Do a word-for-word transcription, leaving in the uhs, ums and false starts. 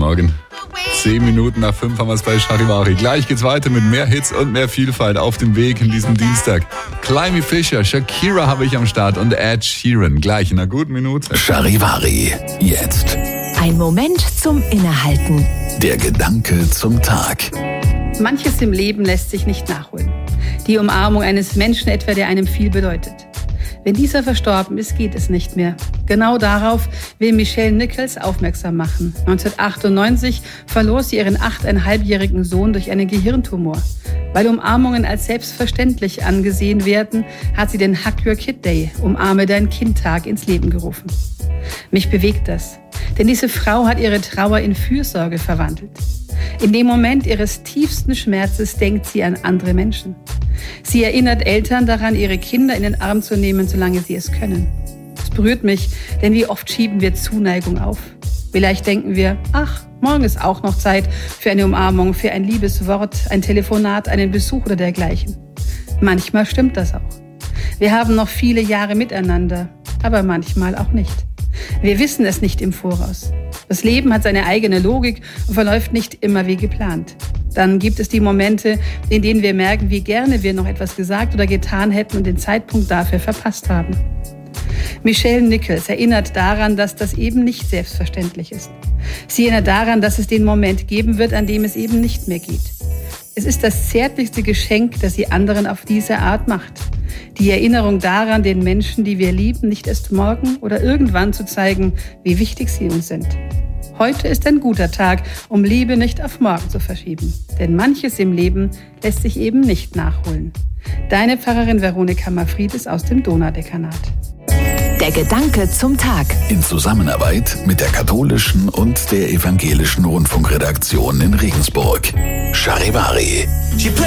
Morgen. Zehn Minuten nach fünf haben wir es bei Charivari. Gleich geht's weiter mit mehr Hits und mehr Vielfalt auf dem Weg in diesem Dienstag. Climby Fisher, Shakira habe ich am Start und Ed Sheeran. Gleich in einer guten Minute. Charivari, jetzt. Ein Moment zum Innehalten. Der Gedanke zum Tag. Manches im Leben lässt sich nicht nachholen. Die Umarmung eines Menschen etwa, der einem viel bedeutet. Wenn dieser verstorben ist, geht es nicht mehr. Genau darauf will Michelle Nichols aufmerksam machen. neunzehnhundertachtundneunzig verlor sie ihren achteinhalbjährigen Sohn durch einen Gehirntumor. Weil Umarmungen als selbstverständlich angesehen werden, hat sie den Hug Your Kid Day, Umarme dein Kind-Tag, ins Leben gerufen. Mich bewegt das, denn diese Frau hat ihre Trauer in Fürsorge verwandelt. In dem Moment ihres tiefsten Schmerzes denkt sie an andere Menschen. Sie erinnert Eltern daran, ihre Kinder in den Arm zu nehmen, solange sie es können. Es berührt mich, denn wie oft schieben wir Zuneigung auf. Vielleicht denken wir, ach, morgen ist auch noch Zeit für eine Umarmung, für ein liebes Wort, ein Telefonat, einen Besuch oder dergleichen. Manchmal stimmt das auch. Wir haben noch viele Jahre miteinander, aber manchmal auch nicht. Wir wissen es nicht im Voraus. Das Leben hat seine eigene Logik und verläuft nicht immer wie geplant. Dann gibt es die Momente, in denen wir merken, wie gerne wir noch etwas gesagt oder getan hätten und den Zeitpunkt dafür verpasst haben. Michelle Nichols erinnert daran, dass das eben nicht selbstverständlich ist. Sie erinnert daran, dass es den Moment geben wird, an dem es eben nicht mehr geht. Es ist das zärtlichste Geschenk, das sie anderen auf diese Art macht. Die Erinnerung daran, den Menschen, die wir lieben, nicht erst morgen oder irgendwann zu zeigen, wie wichtig sie uns sind. Heute ist ein guter Tag, um Liebe nicht auf morgen zu verschieben. Denn manches im Leben lässt sich eben nicht nachholen. Deine Pfarrerin Veronika Mafridis aus dem Donaudekanat. Der Gedanke zum Tag. In Zusammenarbeit mit der katholischen und der evangelischen Rundfunkredaktion in Regensburg. Charivari.